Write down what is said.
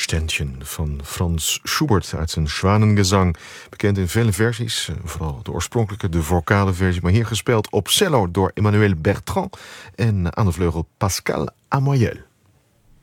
Ständchen van Frans Schubert uit zijn Zwanengezang. Bekend in vele versies, vooral de oorspronkelijke, de vocale versie, maar hier gespeeld op cello door Emmanuel Bertrand en aan de vleugel Pascal Amoyel.